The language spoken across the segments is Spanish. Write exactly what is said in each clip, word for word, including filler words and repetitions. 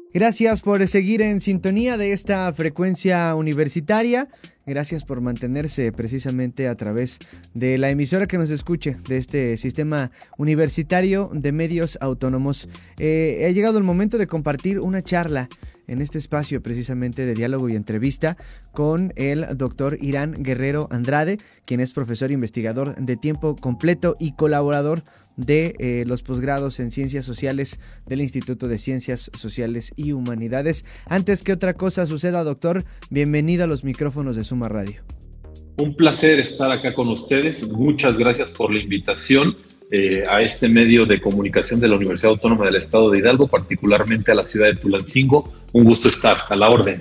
Gracias por seguir en sintonía de esta frecuencia universitaria. Gracias por mantenerse precisamente a través de la emisora que nos escuche, de este sistema universitario de medios autónomos. Eh, ha llegado el momento de compartir una charla en este espacio precisamente de diálogo y entrevista con el doctor Irán Guerrero Andrade, quien es profesor investigador de tiempo completo y colaborador de eh, los posgrados en Ciencias Sociales del Instituto de Ciencias Sociales y Humanidades. Antes que otra cosa suceda, doctor, bienvenido a los micrófonos de Suma Radio. Un placer estar acá con ustedes. Muchas gracias por la invitación eh, a este medio de comunicación de la Universidad Autónoma del Estado de Hidalgo, particularmente a la ciudad de Tulancingo. Un gusto estar, a la orden.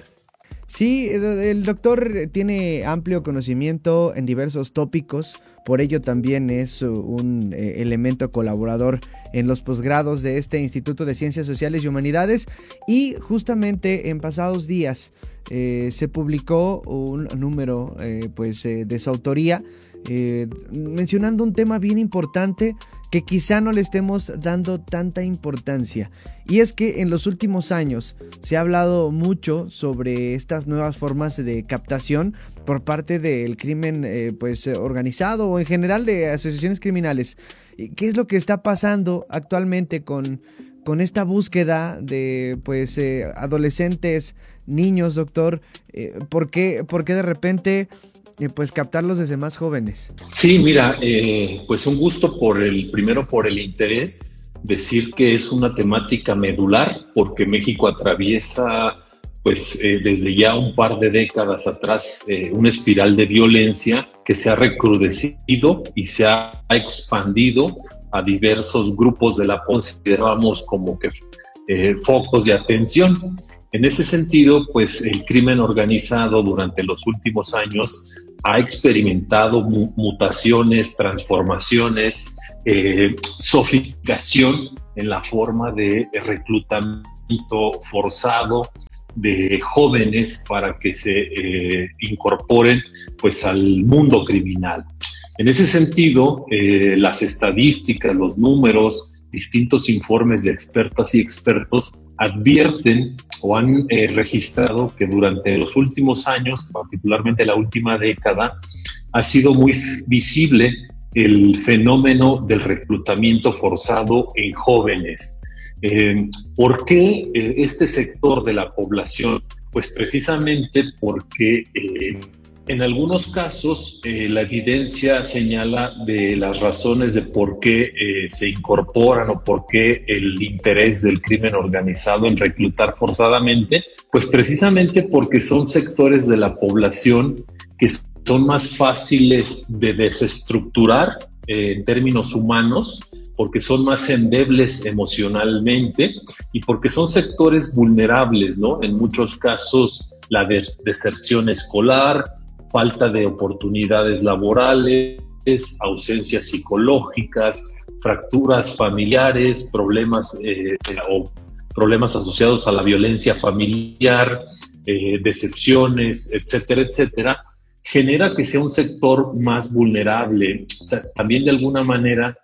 Sí, el doctor tiene amplio conocimiento en diversos tópicos, por ello también es un eh, elemento colaborador en los posgrados de este Instituto de Ciencias Sociales y Humanidades, y justamente en pasados días eh, se publicó un número eh, pues, eh, de su autoría eh, mencionando un tema bien importante que quizá no le estemos dando tanta importancia, y es que en los últimos años se ha hablado mucho sobre estas nuevas formas de captación por parte del crimen eh, pues organizado o en general de asociaciones criminales. ¿Qué es lo que está pasando actualmente con, con esta búsqueda de pues eh, adolescentes, niños, doctor? Eh, ¿por qué, por qué de repente Eh, pues captarlos desde más jóvenes? Sí, mira, eh, pues un gusto por el, primero por el interés, decir que es una temática medular, porque México atraviesa, pues eh, desde ya un par de décadas atrás, eh, una espiral de violencia que se ha recrudecido y se ha expandido a diversos grupos de la población, consideramos como que eh, focos de atención. En ese sentido, pues el crimen organizado durante los últimos años ha experimentado mu- mutaciones, transformaciones, eh, sofisticación en la forma de reclutamiento forzado de jóvenes para que se eh, incorporen pues, al mundo criminal. En ese sentido, eh, las estadísticas, los números, distintos informes de expertas y expertos advierten o han eh, registrado que durante los últimos años, particularmente la última década, ha sido muy visible el fenómeno del reclutamiento forzado en jóvenes. Eh, ¿Por qué eh, este sector de la población? Pues precisamente porque eh, en algunos casos eh, la evidencia señala de las razones de por qué eh, se incorporan o por qué el interés del crimen organizado en reclutar forzadamente, pues precisamente porque son sectores de la población que son más fáciles de desestructurar eh, en términos humanos, porque son más endebles emocionalmente y porque son sectores vulnerables, ¿no? En muchos casos la des- deserción escolar, falta de oportunidades laborales, ausencias psicológicas, fracturas familiares, problemas eh, o problemas asociados a la violencia familiar, eh, decepciones, etcétera, etcétera, genera que sea un sector más vulnerable. También de alguna manera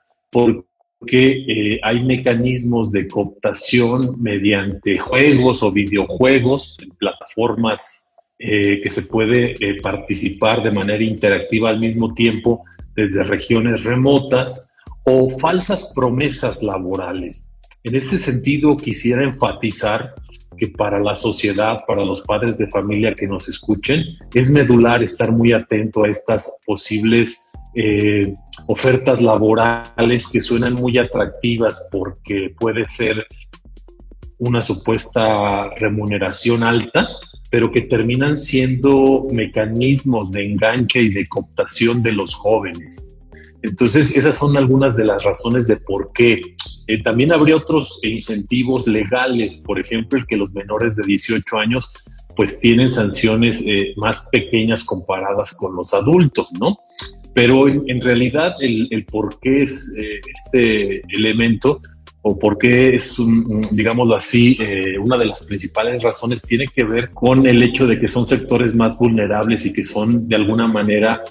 porque eh, hay mecanismos de cooptación mediante juegos o videojuegos en plataformas Eh, que se puede eh, participar de manera interactiva al mismo tiempo desde regiones remotas, o falsas promesas laborales. En este sentido, quisiera enfatizar que para la sociedad, para los padres de familia que nos escuchen, es medular estar muy atento a estas posibles eh, ofertas laborales que suenan muy atractivas porque puede ser una supuesta remuneración alta, pero que terminan siendo mecanismos de enganche y de cooptación de los jóvenes. Entonces, esas son algunas de las razones de por qué. Eh, también habría otros incentivos legales, por ejemplo, el que los menores de dieciocho años pues tienen sanciones eh, más pequeñas comparadas con los adultos, ¿no? Pero en, en realidad el, el por qué es eh, este elemento o por qué es, un, digámoslo así, eh, una de las principales razones tiene que ver con el hecho de que son sectores más vulnerables y que son de alguna manera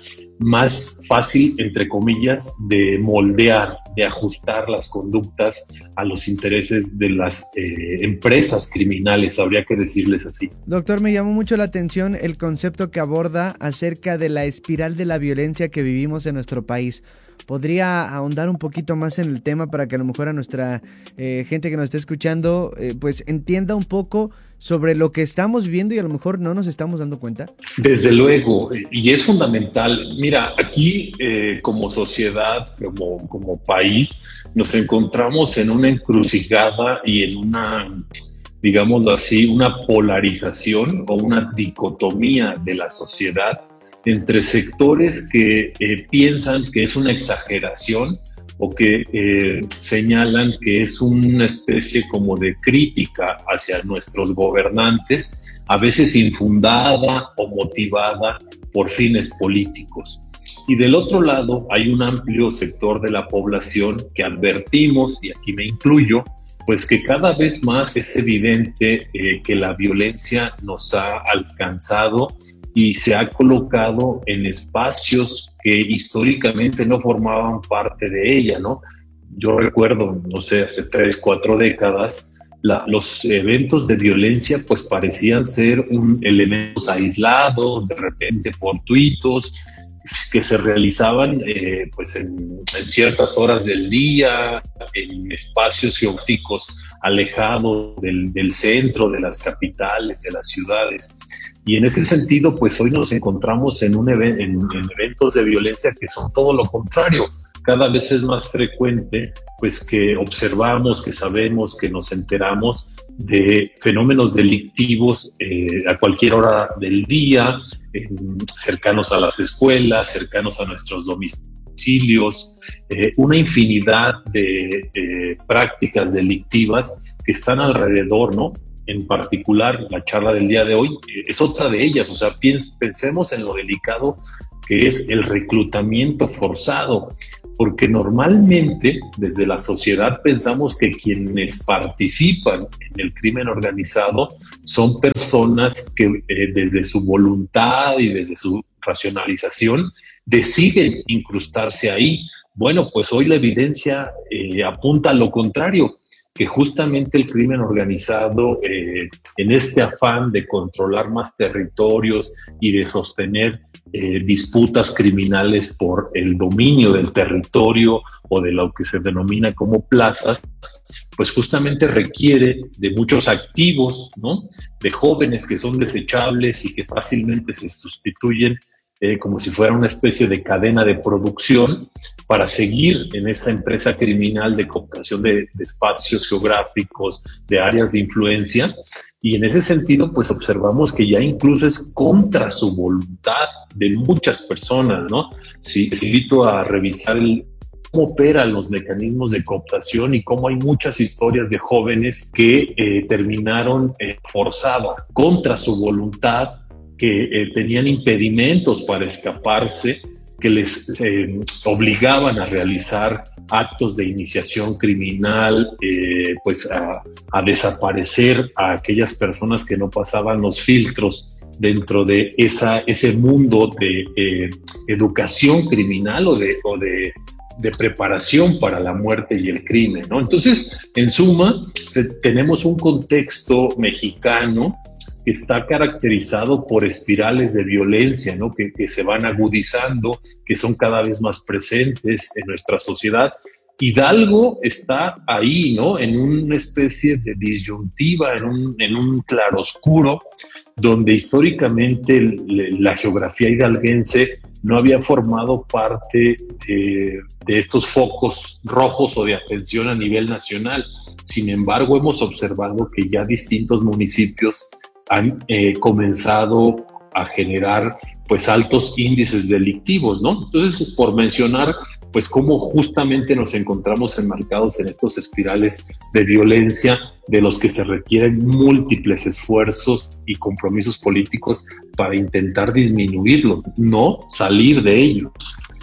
más fácil, entre comillas, de moldear, de ajustar las conductas a los intereses de las eh, empresas criminales, habría que decirles así. Doctor, me llamó mucho la atención el concepto que aborda acerca de la espiral de la violencia que vivimos en nuestro país. ¿Podría ahondar un poquito más en el tema para que a lo mejor a nuestra eh, gente que nos esté escuchando eh, pues entienda un poco sobre lo que estamos viviendo y a lo mejor no nos estamos dando cuenta? Desde luego, y es fundamental. Mira, aquí eh, como sociedad, como, como país, nos encontramos en una encrucijada y en una, digámoslo así, una polarización o una dicotomía de la sociedad entre sectores que eh, piensan que es una exageración o que eh, señalan que es una especie como de crítica hacia nuestros gobernantes, a veces infundada o motivada por fines políticos. Y del otro lado hay un amplio sector de la población que advertimos, y aquí me incluyo, pues que cada vez más es evidente eh, que la violencia nos ha alcanzado y se ha colocado en espacios que históricamente no formaban parte de ella, ¿no? Yo recuerdo, no sé, hace tres, cuatro décadas, la, los eventos de violencia pues parecían ser un, elementos aislados, de repente fortuitos, que se realizaban eh, pues en, en ciertas horas del día, en espacios geográficos alejados del, del centro, de las capitales, de las ciudades. Y en ese sentido, pues hoy nos encontramos en, un even- en, en eventos de violencia que son todo lo contrario. Cada vez es más frecuente pues que observamos, que sabemos, que nos enteramos de fenómenos delictivos eh, a cualquier hora del día, eh, cercanos a las escuelas, cercanos a nuestros domicilios, eh, una infinidad de eh, prácticas delictivas que están alrededor, ¿no? En particular, la charla del día de hoy eh, es otra de ellas. O sea, piens- pensemos en lo delicado que es el reclutamiento forzado, porque normalmente desde la sociedad pensamos que quienes participan en el crimen organizado son personas que eh, desde su voluntad y desde su racionalización deciden incrustarse ahí. Bueno, pues hoy la evidencia eh, apunta a lo contrario, que justamente el crimen organizado, eh, en este afán de controlar más territorios y de sostener eh, disputas criminales por el dominio del territorio o de lo que se denomina como plazas, pues justamente requiere de muchos activos, ¿no? De jóvenes que son desechables y que fácilmente se sustituyen Eh, como si fuera una especie de cadena de producción para seguir en esa empresa criminal de cooptación de, de espacios geográficos, de áreas de influencia. Y en ese sentido, pues observamos que ya incluso es contra su voluntad de muchas personas, ¿no? Sí, les invito a revisar el, cómo operan los mecanismos de cooptación y cómo hay muchas historias de jóvenes que eh, terminaron eh, forzadas contra su voluntad, que eh, tenían impedimentos para escaparse, que les eh, obligaban a realizar actos de iniciación criminal, eh, pues a, a desaparecer a aquellas personas que no pasaban los filtros dentro de esa, ese mundo de eh, educación criminal o de, o de, de preparación para la muerte y el crimen, ¿no? Entonces, en suma, tenemos un contexto mexicano que está caracterizado por espirales de violencia, ¿no? Que, que se van agudizando, que son cada vez más presentes en nuestra sociedad. Hidalgo está ahí, ¿no? En una especie de disyuntiva, en un, en un claroscuro, donde históricamente el, la geografía hidalguense no había formado parte de, de estos focos rojos o de atención a nivel nacional. Sin embargo, hemos observado que ya distintos municipios han eh, comenzado a generar pues altos índices delictivos, ¿no? Entonces, por mencionar pues cómo justamente nos encontramos enmarcados en estos espirales de violencia de los que se requieren múltiples esfuerzos y compromisos políticos para intentar disminuirlos, no salir de ellos.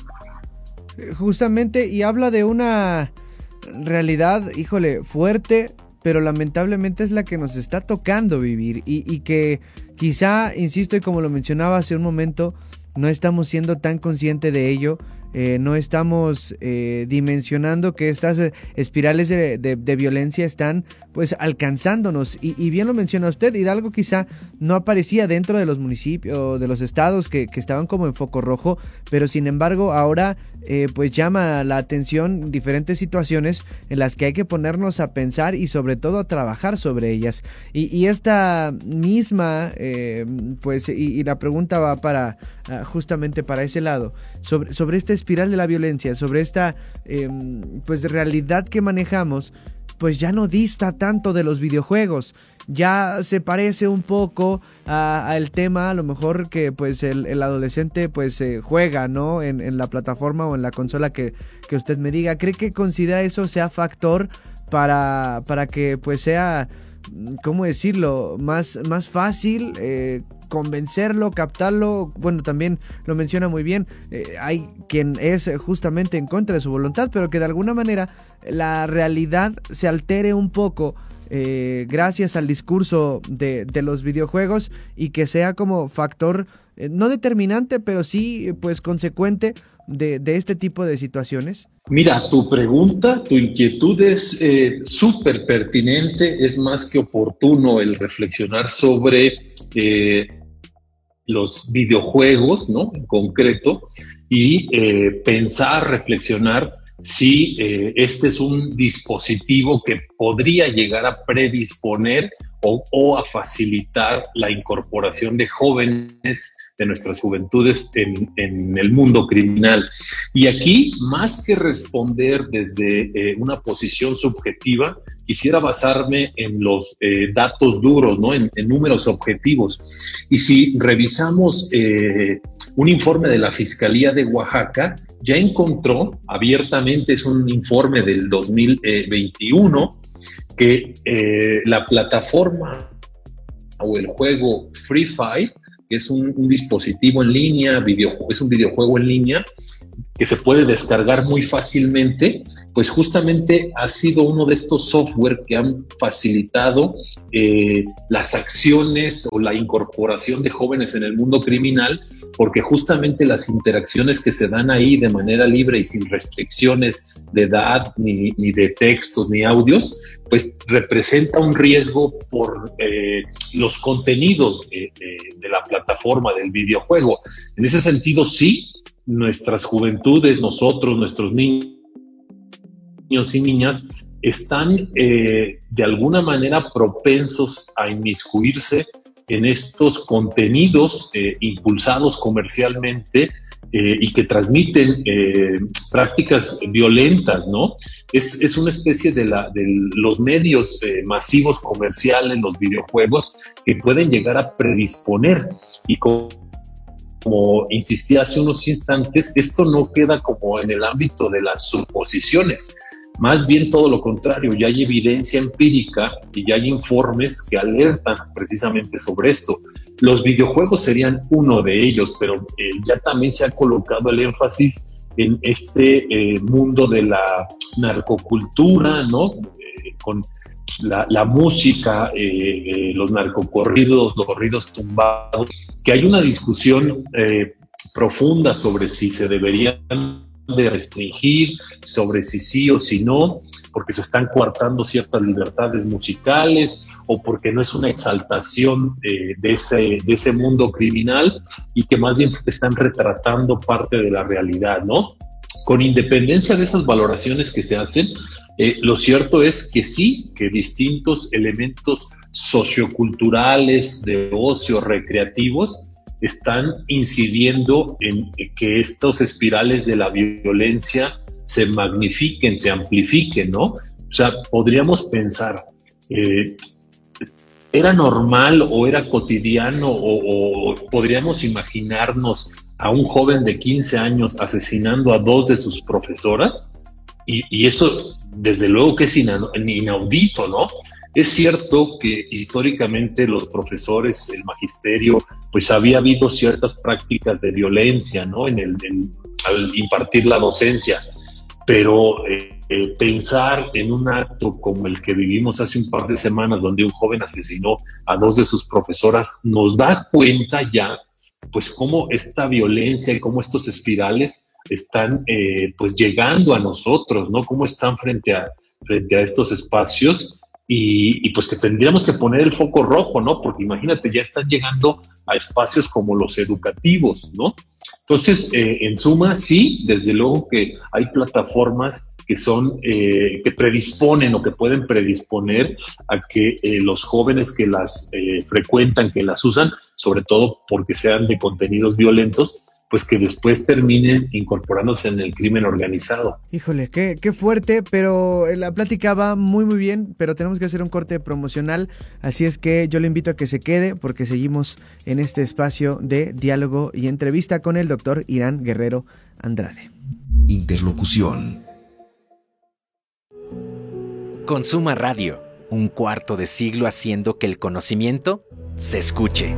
Justamente, y habla de una realidad, híjole, fuerte, pero lamentablemente es la que nos está tocando vivir y, y que quizá, insisto, y como lo mencionaba hace un momento, no estamos siendo tan conscientes de ello. Eh, no estamos eh, dimensionando que estas eh, espirales de, de, de violencia están pues alcanzándonos y, y bien lo menciona usted. Hidalgo quizá no aparecía dentro de los municipios, de los estados que, que estaban como en foco rojo, pero sin embargo ahora eh, pues llama la atención diferentes situaciones en las que hay que ponernos a pensar y sobre todo a trabajar sobre ellas. Y, y esta misma eh, pues y, y la pregunta va para uh, justamente para ese lado, sobre, sobre este espiral de la violencia, sobre esta eh, pues realidad que manejamos, pues ya no dista tanto de los videojuegos, ya se parece un poco al tema a lo mejor que pues el, el adolescente pues eh, juega, ¿no? En, en la plataforma o en la consola que, que usted me diga. ¿Cree que considera eso sea factor para, para que pues sea, ¿cómo decirlo? Más, más fácil eh, convencerlo, captarlo? Bueno, también lo menciona muy bien, eh, hay quien es justamente en contra de su voluntad, pero que de alguna manera la realidad se altere un poco eh, gracias al discurso de, de los videojuegos y que sea como factor, eh, no determinante, pero sí pues consecuente de, de este tipo de situaciones. Mira, tu pregunta, tu inquietud es eh, súper pertinente, es más que oportuno el reflexionar sobre eh, los videojuegos, ¿no? En concreto, y eh, pensar, reflexionar si eh, este es un dispositivo que podría llegar a predisponer o, o a facilitar la incorporación de jóvenes de nuestras juventudes en, en el mundo criminal. Y aquí, más que responder desde eh, una posición subjetiva, quisiera basarme en los eh, datos duros, ¿no? En, en números objetivos. Y si revisamos eh, un informe de la Fiscalía de Oaxaca, ya encontró abiertamente, es un informe del dos mil veintiuno, que eh, la plataforma o el juego Free Fire, que es un, un dispositivo en línea, videojuego, es un videojuego en línea que se puede descargar muy fácilmente, pues justamente ha sido uno de estos software que han facilitado eh, las acciones o la incorporación de jóvenes en el mundo criminal, porque justamente las interacciones que se dan ahí de manera libre y sin restricciones de edad, ni, ni de textos, ni audios, pues representa un riesgo por eh, los contenidos de, de, de la plataforma del videojuego. En ese sentido, sí, nuestras juventudes, nosotros, nuestros niños, niños y niñas están eh, de alguna manera propensos a inmiscuirse en estos contenidos eh, impulsados comercialmente eh, y que transmiten eh, prácticas violentas, ¿no? Es, es una especie de, la, de los medios eh, masivos comerciales, los videojuegos, que pueden llegar a predisponer. Y como, como insistí hace unos instantes, esto no queda como en el ámbito de las suposiciones. Más bien todo lo contrario, ya hay evidencia empírica y ya hay informes que alertan precisamente sobre esto. Los videojuegos serían uno de ellos, pero eh, ya también se ha colocado el énfasis en este eh, mundo de la narcocultura, ¿no? Eh, con la, la música, eh, eh, los narcocorridos, los corridos tumbados, que hay una discusión eh, profunda sobre si se deberían de restringir, sobre si sí o si no, porque se están coartando ciertas libertades musicales o porque no es una exaltación eh, de, ese, de ese mundo criminal y que más bien están retratando parte de la realidad, ¿no? Con independencia de esas valoraciones que se hacen, eh, lo cierto es que sí, que distintos elementos socioculturales, de ocio, recreativos, están incidiendo en que estos espirales de la violencia se magnifiquen, se amplifiquen, ¿no? O sea, podríamos pensar, eh, ¿era normal o era cotidiano o, o podríamos imaginarnos a un joven de quince años asesinando a dos de sus profesoras? Y, y eso, desde luego que es inaudito, ¿no? Es cierto que históricamente los profesores, el magisterio, pues había habido ciertas prácticas de violencia, ¿no? En el, en, al impartir la docencia, pero eh, eh, pensar en un acto como el que vivimos hace un par de semanas, donde un joven asesinó a dos de sus profesoras, nos da cuenta ya pues cómo esta violencia y cómo estos espirales están eh, pues llegando a nosotros, ¿no? Cómo están frente a, frente a estos espacios y, y pues que tendríamos que poner el foco rojo, ¿no? Porque imagínate, ya están llegando a espacios como los educativos, ¿no? Entonces, eh, en suma, sí, desde luego que hay plataformas que son, eh, que predisponen o que pueden predisponer a que eh, los jóvenes que las eh, frecuentan, que las usan, sobre todo porque sean de contenidos violentos, pues que después terminen incorporándose en el crimen organizado. Híjole, qué, qué fuerte, pero la plática va muy muy bien, pero tenemos que hacer un corte promocional, así es que yo le invito a que se quede porque seguimos en este espacio de diálogo y entrevista con el doctor Irán Guerrero Andrade. Interlocución. Consuma Radio, un cuarto de siglo haciendo que el conocimiento se escuche.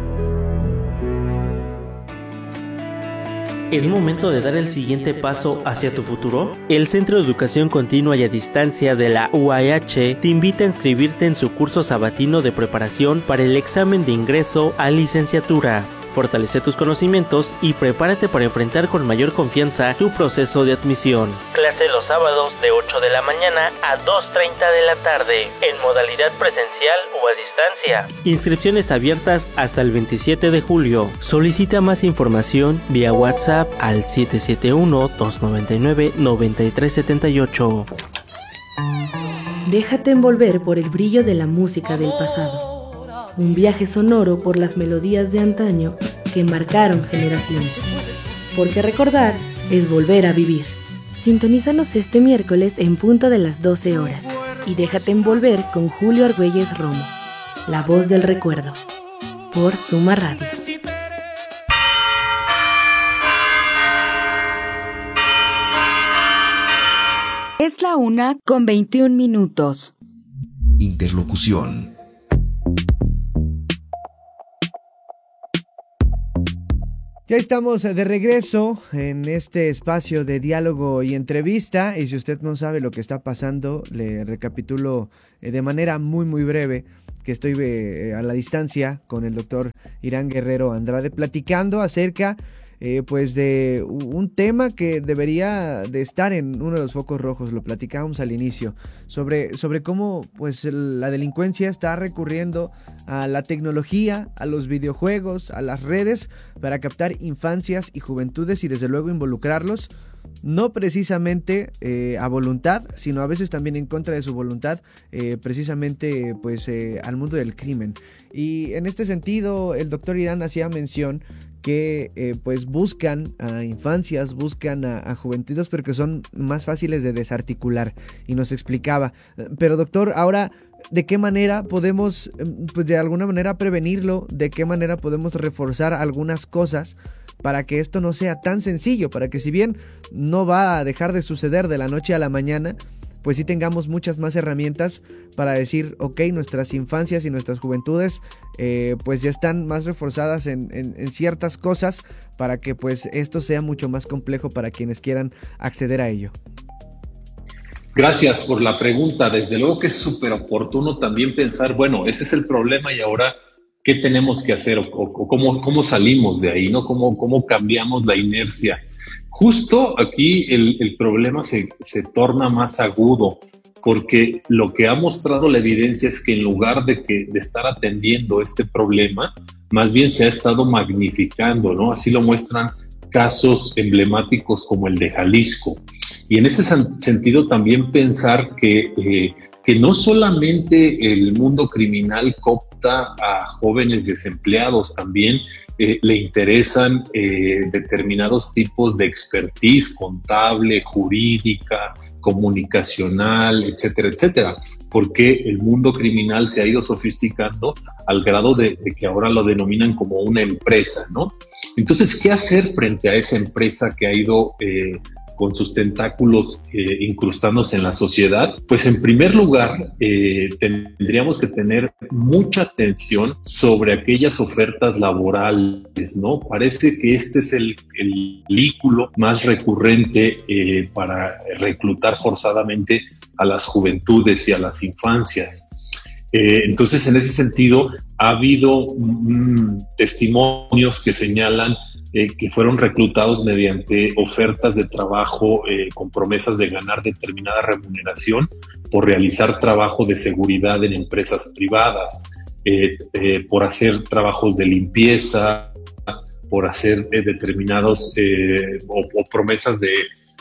¿Es momento de dar el siguiente paso hacia tu futuro? El Centro de Educación Continua y a Distancia de la U A H te invita a inscribirte en su curso sabatino de preparación para el examen de ingreso a licenciatura. Fortalece tus conocimientos y prepárate para enfrentar con mayor confianza tu proceso de admisión. Clase los sábados de ocho de la mañana a dos treinta de la tarde, en modalidad presencial o a distancia. Inscripciones abiertas hasta el veintisiete de julio. Solicita más información vía WhatsApp al siete siete uno, dos nueve nueve, nueve tres siete ocho. Déjate envolver por el brillo de la música del pasado. Un viaje sonoro por las melodías de antaño que marcaron generaciones. Porque recordar es volver a vivir. Sintonízanos este miércoles en punto de las doce horas y déjate envolver con Julio Argüelles Romo, la voz del recuerdo, por Suma Radio. Es la una con veintiún minutos. Interlocución. Ya estamos de regreso en este espacio de diálogo y entrevista, y si usted no sabe lo que está pasando, le recapitulo de manera muy muy breve que estoy a la distancia con el doctor Irán Guerrero Andrade platicando acerca eh, pues de un tema que debería de estar en uno de los focos rojos. Lo platicábamos al inicio sobre, sobre cómo pues la delincuencia está recurriendo a la tecnología, a los videojuegos, a las redes para captar infancias y juventudes y desde luego involucrarlos no precisamente eh, a voluntad, sino a veces también en contra de su voluntad, eh, precisamente pues eh, al mundo del crimen. Y en este sentido el doctor Irán hacía mención que eh, pues buscan a infancias, buscan a, a juventudes porque son más fáciles de desarticular, y nos explicaba. Pero doctor, ahora, ¿de qué manera podemos pues de alguna manera prevenirlo? ¿De qué manera podemos reforzar algunas cosas para que esto no sea tan sencillo? Para que si bien no va a dejar de suceder de la noche a la mañana, pues sí tengamos muchas más herramientas para decir, ok, nuestras infancias y nuestras juventudes eh, pues ya están más reforzadas en, en, en ciertas cosas para que pues esto sea mucho más complejo para quienes quieran acceder a ello. Gracias por la pregunta. Desde luego que es súper oportuno también pensar, bueno, ese es el problema y ahora, ¿qué tenemos que hacer? O, o cómo, cómo salimos de ahí, ¿no? ¿Cómo, cómo cambiamos la inercia? Justo aquí el, el problema se, se torna más agudo, porque lo que ha mostrado la evidencia es que en lugar de, que, de estar atendiendo este problema, más bien se ha estado magnificando, ¿no? Así lo muestran casos emblemáticos como el de Jalisco. Y en ese sentido también pensar que, eh, que no solamente el mundo criminal coopta a jóvenes desempleados, también eh, le interesan eh, determinados tipos de expertise contable, jurídica, comunicacional, etcétera, etcétera, porque el mundo criminal se ha ido sofisticando al grado de, de que ahora lo denominan como una empresa, ¿no? Entonces, ¿qué hacer frente a esa empresa que ha ido eh, con sus tentáculos eh, incrustándose en la sociedad? Pues en primer lugar, eh, tendríamos que tener mucha atención sobre aquellas ofertas laborales, ¿no? Parece que este es el, el vehículo más recurrente eh, para reclutar forzadamente a las juventudes y a las infancias. Eh, entonces, en ese sentido, ha habido mm, testimonios que señalan eh, que fueron reclutados mediante ofertas de trabajo eh, con promesas de ganar determinada remuneración por realizar trabajo de seguridad en empresas privadas, eh, eh, por hacer trabajos de limpieza, por hacer eh, determinados eh, o, o promesas de,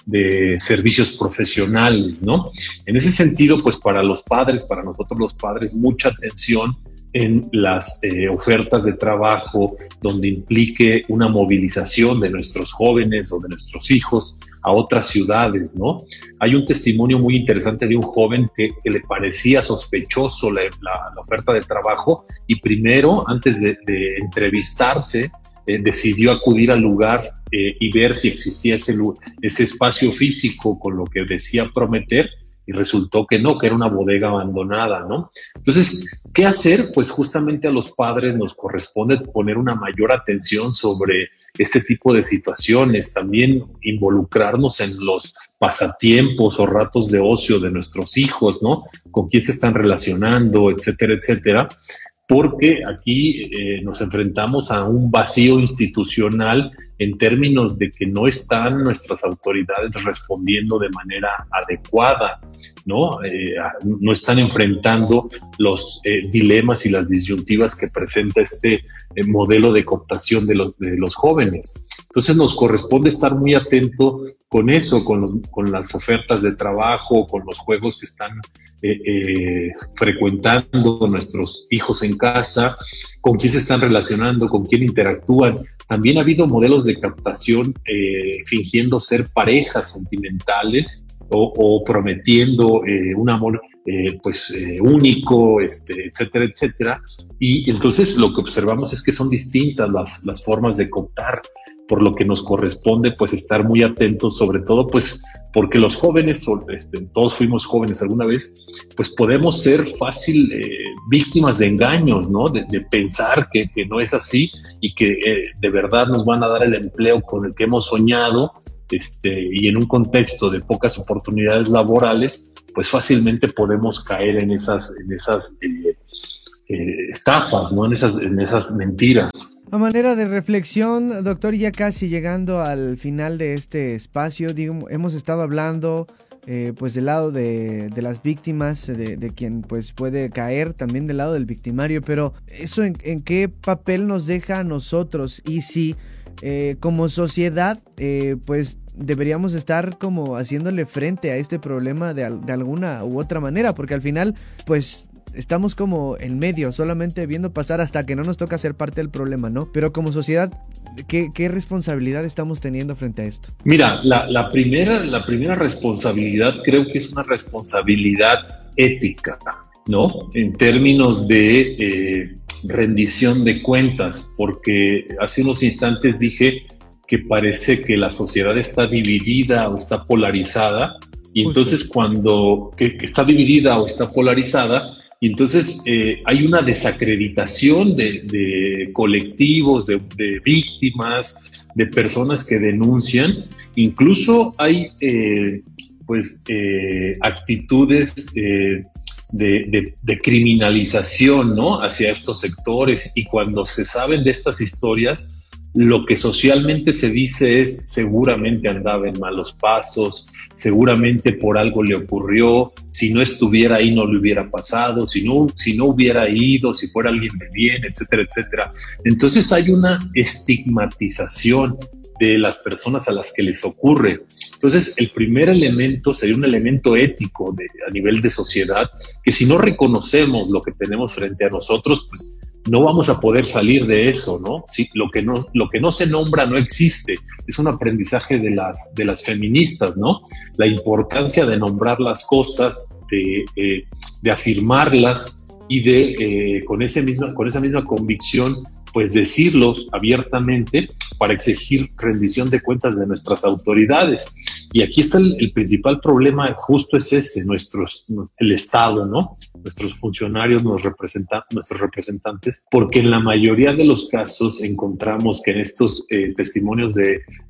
de servicios profesionales, ¿no? En ese sentido, pues para los padres, para nosotros los padres, mucha atención en las eh, ofertas de trabajo donde implique una movilización de nuestros jóvenes o de nuestros hijos a otras ciudades, ¿no? Hay un testimonio muy interesante de un joven que, que le parecía sospechoso la, la, la oferta de trabajo y primero, antes de, de entrevistarse, eh, decidió acudir al lugar eh, y ver si existía ese, ese espacio físico con lo que decía prometer, y resultó que no, que era una bodega abandonada, ¿no? Entonces, ¿qué hacer? Pues justamente a los padres nos corresponde poner una mayor atención sobre este tipo de situaciones, también involucrarnos en los pasatiempos o ratos de ocio de nuestros hijos, ¿no? Con quién se están relacionando, etcétera, etcétera, porque aquí eh, nos enfrentamos a un vacío institucional en términos de que no están nuestras autoridades respondiendo de manera adecuada, ¿no? Eh, no están enfrentando los eh, dilemas y las disyuntivas que presenta este eh, modelo de cooptación de los, de los jóvenes. Entonces nos corresponde estar muy atento con eso, con, los, con las ofertas de trabajo, con los juegos que están eh, eh, frecuentando nuestros hijos en casa, con quién se están relacionando, con quién interactúan. También ha habido modelos de captación eh, fingiendo ser parejas sentimentales o, o prometiendo eh, un amor eh, pues eh, único, este, etcétera, etcétera. Y entonces lo que observamos es que son distintas las, las formas de cooptar, por lo que nos corresponde pues estar muy atentos, sobre todo pues porque los jóvenes, este, todos fuimos jóvenes alguna vez, pues podemos ser fácil eh, víctimas de engaños, ¿no? De, de pensar que, que no es así y que eh, de verdad nos van a dar el empleo con el que hemos soñado, este, y en un contexto de pocas oportunidades laborales, pues fácilmente podemos caer en esas, en esas eh, eh, estafas, ¿no? En esas, en esas mentiras. A manera de reflexión, doctor, ya casi llegando al final de este espacio, digo, hemos estado hablando eh, pues del lado de, de las víctimas, de, de quien pues puede caer, también del lado del victimario, pero eso en, en qué papel nos deja a nosotros, y si eh, como sociedad eh, pues deberíamos estar como haciéndole frente a este problema de, de alguna u otra manera, porque al final pues estamos como en medio, solamente viendo pasar hasta que no nos toca ser parte del problema, ¿no? Pero como sociedad, ¿qué, qué responsabilidad estamos teniendo frente a esto? Mira, la, la, primera, la primera responsabilidad creo que es una responsabilidad ética, ¿no? En términos de eh, rendición de cuentas, porque hace unos instantes dije que parece que la sociedad está dividida o está polarizada, y entonces Justo. cuando que, que está dividida o está polarizada, y entonces eh, hay una desacreditación de, de colectivos, de, de víctimas, de personas que denuncian. Incluso hay eh, pues eh, actitudes eh, de, de, de criminalización, ¿no? Hacia estos sectores, y cuando se saben de estas historias, lo que socialmente se dice es: seguramente andaba en malos pasos, seguramente por algo le ocurrió, si no estuviera ahí no le hubiera pasado, si no, si no hubiera ido, si fuera alguien de bien, etcétera, etcétera. Entonces hay una estigmatización de las personas a las que les ocurre. Entonces el primer elemento sería un elemento ético de, a nivel de sociedad, que si no reconocemos lo que tenemos frente a nosotros, pues no vamos a poder salir de eso, ¿no? Sí, lo que no, lo que no se nombra no existe. Es un aprendizaje de las, de las feministas, ¿no? La importancia de nombrar las cosas, de, eh, de afirmarlas y de, eh, con, ese misma, con esa misma convicción, pues decirlos abiertamente para exigir rendición de cuentas de nuestras autoridades. Y aquí está el, el principal problema, justo es ese, nuestros, el Estado, ¿no? Nuestros funcionarios, nos representan, nuestros representantes, porque en la mayoría de los casos encontramos que en estos eh, testimonios de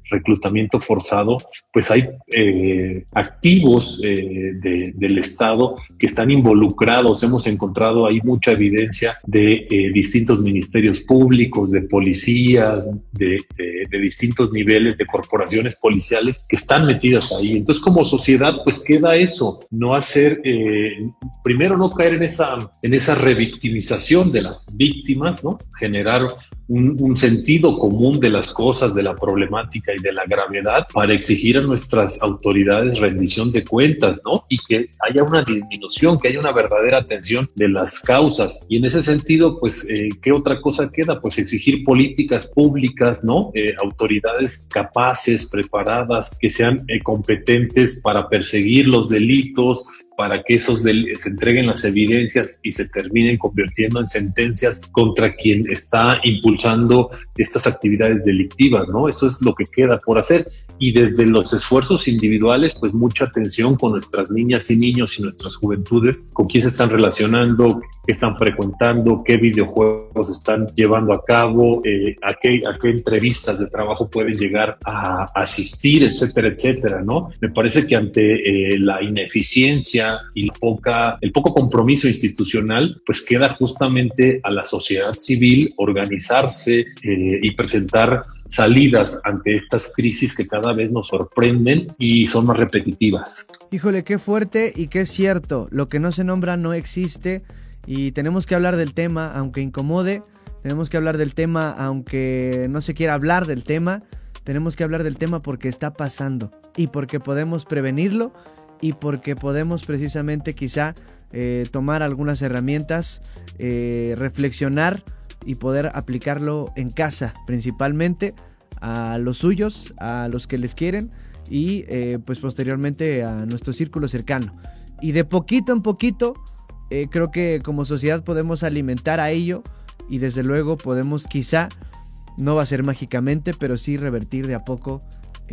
reclutamiento forzado, pues hay eh, activos eh, de, del Estado que están involucrados. Hemos encontrado ahí mucha evidencia de eh, distintos ministerios públicos, de policías, de, de, de distintos niveles de corporaciones policiales que están metidas ahí. Entonces, como sociedad, pues queda eso, no hacer, eh, primero no caer en esa, en esa revictimización de las víctimas, ¿no? Generar un, un sentido común de las cosas, de la problemática y de la gravedad para exigir a nuestras autoridades rendición de cuentas, ¿no? Y que haya una disminución, que haya una verdadera atención de las causas. Y en ese sentido, pues, eh, ¿qué otra cosa queda? Pues exigir políticas públicas, ¿no? Eh, autoridades capaces, preparadas, que sean eh, competentes para perseguir los delitos, para que esos del- se entreguen las evidencias y se terminen convirtiendo en sentencias contra quien está impulsando estas actividades delictivas, ¿no? Eso es lo que queda por hacer. Y desde los esfuerzos individuales, pues mucha atención con nuestras niñas y niños y nuestras juventudes, con quién se están relacionando, qué están frecuentando, qué videojuegos están llevando a cabo, eh, a, qué, a qué entrevistas de trabajo pueden llegar a asistir, etcétera, etcétera, ¿no? Me parece que ante eh, la ineficiencia y la poca, el poco compromiso institucional, pues queda justamente a la sociedad civil organizarse eh, y presentar salidas ante estas crisis que cada vez nos sorprenden y son más repetitivas. Híjole, qué fuerte y qué cierto. Lo que no se nombra no existe y tenemos que hablar del tema, aunque incomode. Tenemos que hablar del tema, aunque no se quiera hablar del tema. Tenemos que hablar del tema porque está pasando y porque podemos prevenirlo y porque podemos precisamente quizá eh, tomar algunas herramientas, eh, reflexionar y poder aplicarlo en casa, principalmente a los suyos, a los que les quieren y eh, pues posteriormente a nuestro círculo cercano. Y de poquito en poquito eh, creo que como sociedad podemos alimentar a ello y desde luego podemos quizá, no va a ser mágicamente, pero sí revertir de a poco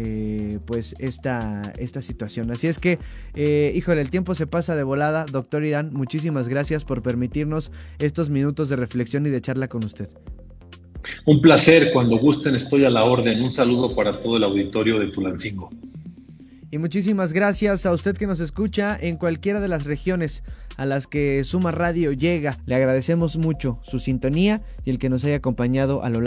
Eh, pues esta, esta situación. Así es que, eh, híjole, el tiempo se pasa de volada. Doctor Irán, muchísimas gracias por permitirnos estos minutos de reflexión y de charla con usted. Un placer, cuando gusten estoy a la orden. Un saludo para todo el auditorio de Tulancingo. Y muchísimas gracias a usted que nos escucha en cualquiera de las regiones a las que Suma Radio llega. Le agradecemos mucho su sintonía y el que nos haya acompañado a lo largo